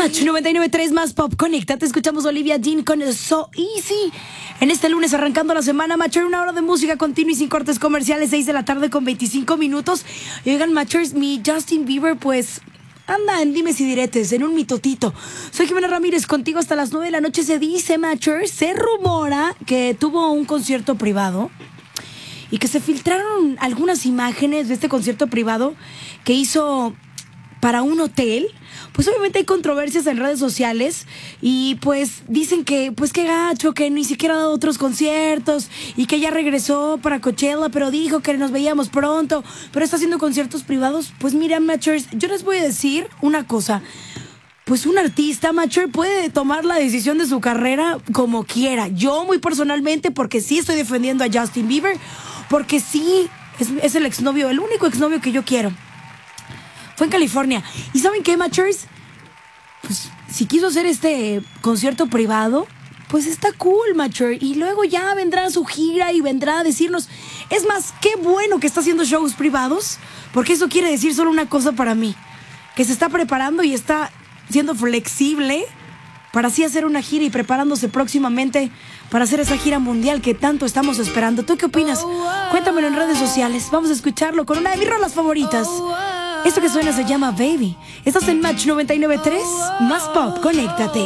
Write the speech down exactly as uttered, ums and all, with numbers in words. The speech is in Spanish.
Match noventa y nueve punto tres más Pop. Conéctate, escuchamos Olivia Dean con So Easy. En este lunes arrancando la semana, Matcher, una hora de música continua y sin cortes comerciales, seis de la tarde con veinticinco minutos. Y oigan, Matchers, mi Justin Bieber, pues anda en dimes y diretes, en un mitotito. Soy Jimena Ramírez, contigo hasta las nueve de la noche. Se dice, Matchers, se rumora que tuvo un concierto privado y que se filtraron algunas imágenes de este concierto privado que hizo para un hotel. Pues obviamente hay controversias en redes sociales y pues dicen que pues qué gacho, que ni siquiera ha dado otros conciertos y que ya regresó para Coachella, pero dijo que nos veíamos pronto, pero está haciendo conciertos privados. Pues mira, Matchers, yo les voy a decir una cosa. Pues un artista, Matcher, puede tomar la decisión de su carrera como quiera. Yo muy personalmente, porque sí estoy defendiendo a Justin Bieber, porque sí es, es el exnovio, el único exnovio que yo quiero. Fue en California. ¿Y saben qué, Matchers? Pues si quiso hacer este concierto privado, pues está cool, Matcher. Y luego ya vendrá a su gira y vendrá a decirnos. Es más, qué bueno que está haciendo shows privados, porque eso quiere decir solo una cosa para mí: que se está preparando y está siendo flexible para así hacer una gira y preparándose próximamente para hacer esa gira mundial que tanto estamos esperando. ¿Tú qué opinas? Cuéntamelo en redes sociales. Vamos a escucharlo con una de mis rolas favoritas. Esto que suena se llama Baby. Estás en Match noventa y nueve punto tres más Pop. Conéctate.